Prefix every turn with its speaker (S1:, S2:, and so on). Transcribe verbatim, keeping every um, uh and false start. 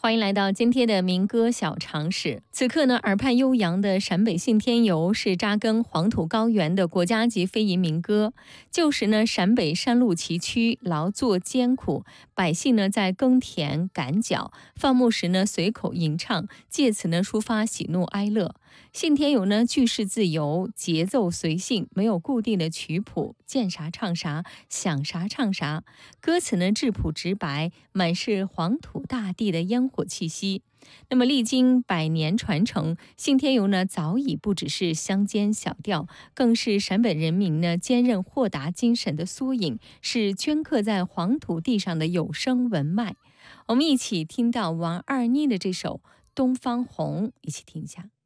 S1: 欢迎来到今天的民歌小常识。此刻呢，耳畔悠扬的陕北信天游是扎根黄土高原的国家级非遗民歌。旧时呢，陕北山路崎岖，劳作艰苦，百姓呢在耕田赶脚，放牧时呢随口吟唱，借此呢抒发喜怒哀乐。信天游呢句式自由，节奏随性，没有固定的曲谱，见啥唱啥，想啥唱啥。歌词呢质朴直白，满是黄土大地的烟火气息。那么历经百年传承，信天游呢早已不只是乡间小调，更是陕北人民呢坚韧豁达精神的缩影，是镌刻在黄土地上的有声文脉。我们一起听到王二妮的这首《东方红》，一起听一下。